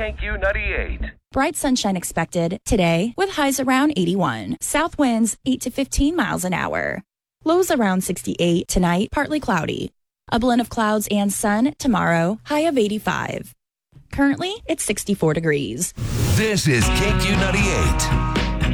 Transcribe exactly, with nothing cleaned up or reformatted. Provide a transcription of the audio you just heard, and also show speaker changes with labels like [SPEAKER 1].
[SPEAKER 1] K Q ninety-eight.
[SPEAKER 2] Bright sunshine expected today with highs around eighty-one. South winds eight to fifteen miles an hour. Lows around sixty-eight tonight, partly cloudy. A blend of clouds and sun tomorrow, high of eighty-five. Currently, it's sixty-four degrees.
[SPEAKER 3] This is K Q ninety-eight.